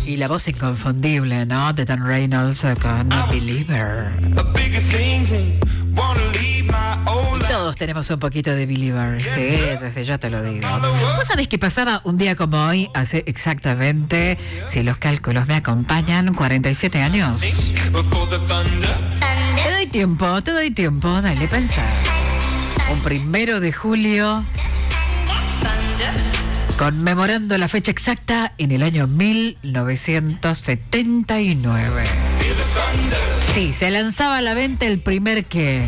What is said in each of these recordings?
Y la voz inconfundible, ¿no? De Dan Reynolds con Believer. Todos tenemos un poquito de Believer, sí, desde yo te lo digo. ¿Vos sabés qué pasaba un día como hoy, hace exactamente, si los cálculos me acompañan, 47 años? Te doy tiempo, dale, pensar. Un 1 de julio, conmemorando la fecha exacta en el año 1979. Sí, se lanzaba a la venta el primer ¿qué?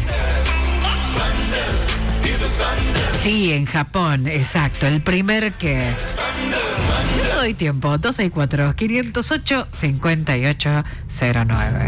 Sí, en Japón, exacto, el primer ¿qué? Te doy tiempo, 264-508-5809.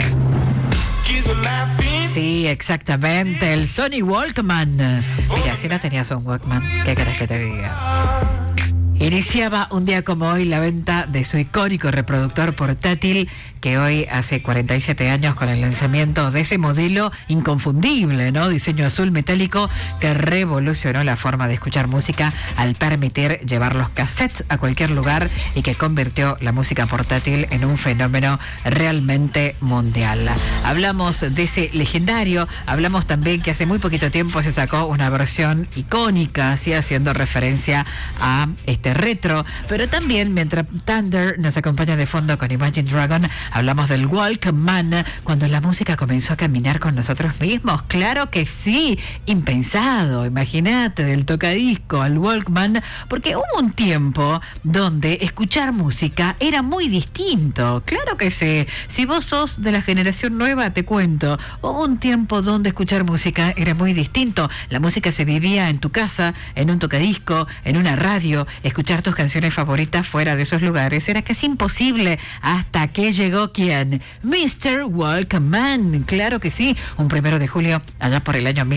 Sí, exactamente, el Sony Walkman. Mira, si no tenías un Walkman, ¿qué querés que te diga? Iniciaba un día como hoy la venta de su icónico reproductor portátil, que hoy hace 47 años con el lanzamiento de ese modelo inconfundible, ¿no? Diseño azul metálico que revolucionó la forma de escuchar música al permitir llevar los cassettes a cualquier lugar y que convirtió la música portátil en un fenómeno realmente mundial. Hablamos de ese legendario, hablamos también que hace muy poquito tiempo se sacó una versión icónica, así haciendo referencia a este retro, pero también mientras Thunder nos acompaña de fondo con Imagine Dragon, hablamos del Walkman, cuando la música comenzó a caminar con nosotros mismos. Claro que sí, impensado, imagínate, del tocadisco al Walkman, porque hubo un tiempo donde escuchar música era muy distinto. Claro que sí, si vos sos de la generación nueva, te cuento, hubo un tiempo donde escuchar música era muy distinto. La música se vivía en tu casa, en un tocadisco, en una radio. Escuchar tus canciones favoritas fuera de esos lugares era casi imposible, hasta que llegó ¿quién? Mr. Walkman. Claro que sí, un 1 de julio, allá por el año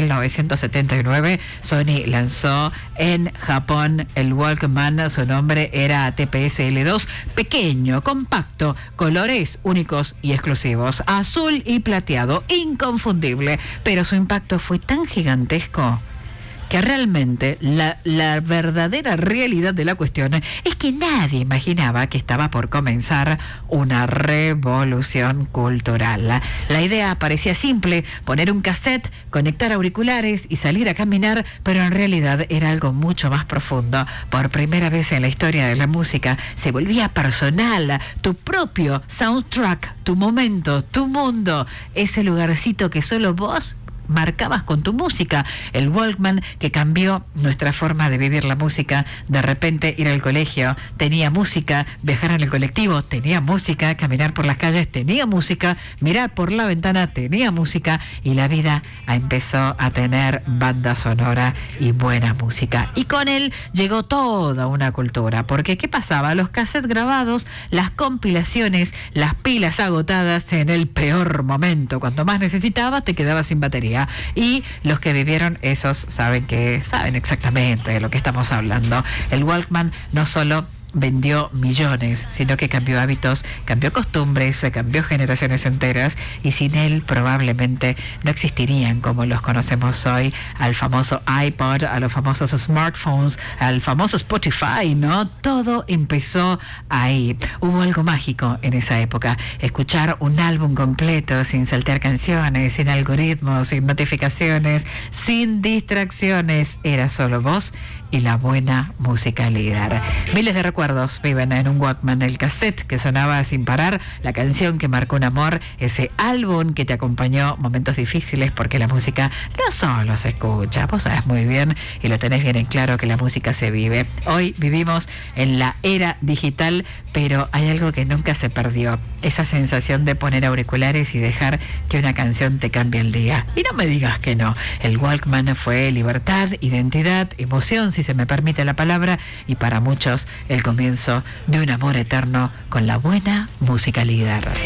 1979, Sony lanzó en Japón el Walkman. Su nombre era TPS-L2, pequeño, compacto, colores únicos y exclusivos, azul y plateado, inconfundible, pero su impacto fue tan gigantesco que realmente la verdadera realidad de la cuestión es que nadie imaginaba que estaba por comenzar una revolución cultural. La idea parecía simple: poner un cassette, conectar auriculares y salir a caminar, pero en realidad era algo mucho más profundo. Por primera vez en la historia de la música se volvía personal, tu propio soundtrack, tu momento, tu mundo, ese lugarcito que solo vos marcabas con tu música. El Walkman, que cambió nuestra forma de vivir la música. De repente ir al colegio tenía música, viajar en el colectivo tenía música, caminar por las calles tenía música, mirar por la ventana tenía música, y la vida empezó a tener banda sonora y buena música. Y con él llegó toda una cultura, porque ¿qué pasaba? Los cassettes grabados, las compilaciones, las pilas agotadas en el peor momento, cuando más necesitabas te quedabas sin batería. Y los que vivieron esos saben exactamente de lo que estamos hablando. El Walkman no solo vendió millones, sino que cambió hábitos, cambió costumbres, cambió generaciones enteras, y sin él probablemente no existirían como los conocemos hoy, al famoso iPod, a los famosos smartphones, al famoso Spotify, ¿no? Todo empezó ahí. Hubo algo mágico en esa época: escuchar un álbum completo sin saltear canciones, sin algoritmos, sin notificaciones, sin distracciones. Era solo vos y la buena música líder. Miles de recuerdos viven en un Walkman: el cassette que sonaba sin parar, la canción que marcó un amor, ese álbum que te acompañó momentos difíciles, porque la música no solo se escucha, vos sabés muy bien y lo tenés bien en claro que la música se vive. Hoy vivimos en la era digital, pero hay algo que nunca se perdió: esa sensación de poner auriculares y dejar que una canción te cambie el día. Y no me digas que no, el Walkman fue libertad, identidad, emoción, si se me permite la palabra, y para muchos el comienzo de un amor eterno con la buena música líder.